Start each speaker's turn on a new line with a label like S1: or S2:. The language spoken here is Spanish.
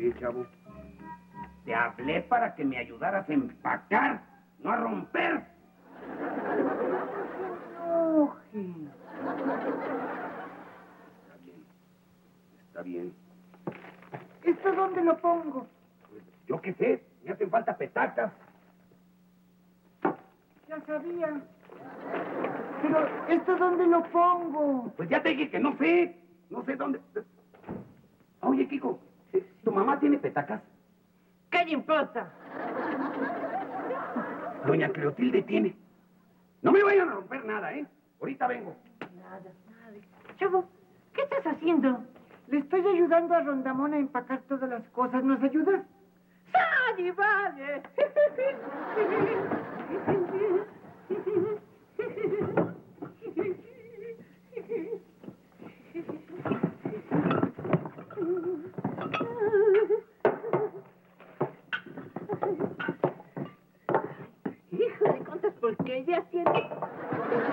S1: Oye, chavo, te hablé para que me ayudaras a empacar, no a romper.
S2: No,
S1: Está bien.
S2: ¿Esto dónde lo pongo?
S1: Pues, yo qué sé, me hacen falta petacas.
S2: Ya sabía. Pero, ¿esto dónde lo pongo?
S1: Pues ya te dije que no sé dónde. Oye, Kiko, ¿tu mamá tiene petacas?
S2: ¿Qué le importa?
S1: Doña Cleotilde tiene. No me vayan a romper nada, ¿eh? Ahorita vengo.
S2: Nada. Chavo, ¿qué estás haciendo? Le estoy ayudando a Rondamón a empacar todas las cosas. ¿Nos ayudas? ¡Sani, vale! Híjole, ¿cuántas porquerías tiene?